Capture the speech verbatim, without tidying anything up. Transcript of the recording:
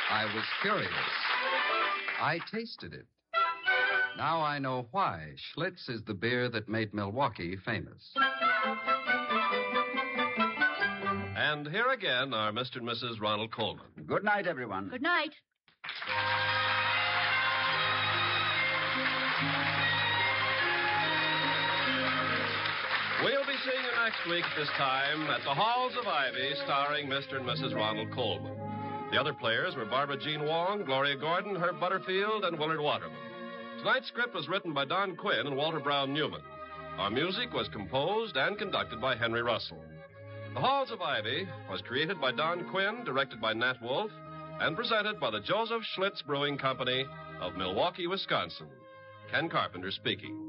I was curious. I tasted it. Now I know why Schlitz is the beer that made Milwaukee famous. And here again are Mister and Missus Ronald Colman. Good night, everyone. Good night. We'll be seeing you next week at this time at the Halls of Ivy, starring Mister and Missus Ronald Colman. The other players were Barbara Jean Wong, Gloria Gordon, Herb Butterfield, and Willard Waterman. Tonight's script was written by Don Quinn and Walter Brown Newman. Our music was composed and conducted by Henry Russell. The Halls of Ivy was created by Don Quinn, directed by Nat Wolff, and presented by the Joseph Schlitz Brewing Company of Milwaukee, Wisconsin. Ken Carpenter speaking.